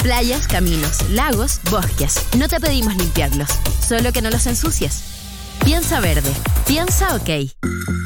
Playas, caminos, lagos, bosques. No te pedimos limpiarlos, solo que no los ensucies. Piensa verde. Piensa OK.